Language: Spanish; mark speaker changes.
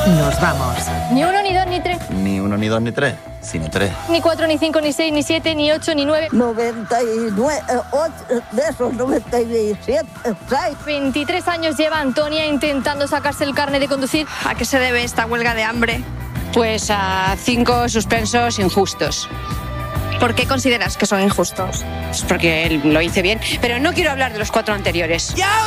Speaker 1: Nos vamos.
Speaker 2: Ni 1, ni 2, ni 3.
Speaker 3: Ni 1, ni 2, ni 3, sino 3.
Speaker 2: Ni 4, ni 5, ni 6, ni 7, ni 8, ni 9.
Speaker 4: 99, de esos 97,
Speaker 2: 23 años lleva Antonia intentando sacarse el carnet de conducir.
Speaker 5: ¿A qué se debe esta huelga de hambre?
Speaker 6: Pues a 5 suspensos injustos.
Speaker 5: ¿Por qué consideras que son injustos?
Speaker 6: Pues porque lo hice bien. Pero no quiero hablar de los 4 anteriores.